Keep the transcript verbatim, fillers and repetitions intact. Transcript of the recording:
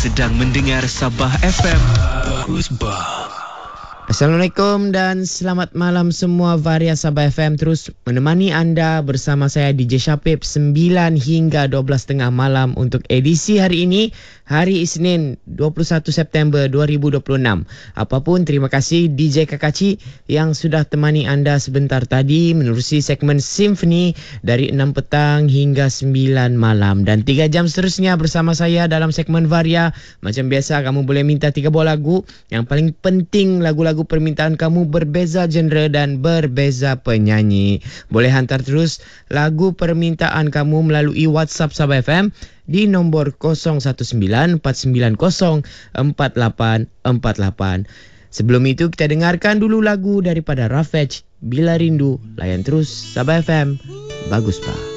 sedang mendengar Sabah F M. Bagus bah. Assalamualaikum dan selamat malam semua. Varia Sabah F M terus menemani anda bersama saya D J Syapib sembilan hingga dua belas tiga puluh malam untuk edisi hari ini, hari Isnin dua puluh satu September dua ribu dua puluh enam. Apapun, terima kasih D J Kakaci yang sudah temani anda sebentar tadi menerusi segmen Simfoni dari enam petang hingga sembilan malam, dan tiga jam seterusnya bersama saya dalam segmen Varia. Macam biasa, kamu boleh minta tiga buah lagu. Yang paling penting, lagu-lagu permintaan kamu berbeza genre dan berbeza penyanyi. Boleh hantar terus lagu permintaan kamu melalui WhatsApp Sabah F M di nombor kosong satu sembilan empat sembilan kosong empat lapan empat lapan. Sebelum itu, kita dengarkan dulu lagu daripada Rafej, Bila Rindu. Layan terus Sabah F M. Bagus, Pak.